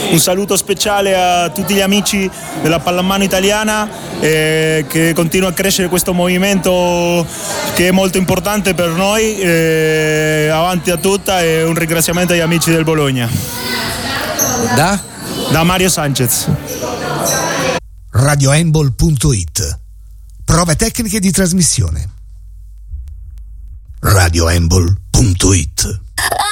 un saluto speciale a tutti gli amici della pallamano italiana, che continua a crescere questo movimento che è molto importante per noi, avanti a tutta, e un ringraziamento agli amici del Bologna. Da Mario Sanchez. RadioHandball.it. Prove tecniche di trasmissione. RadioHandball.it.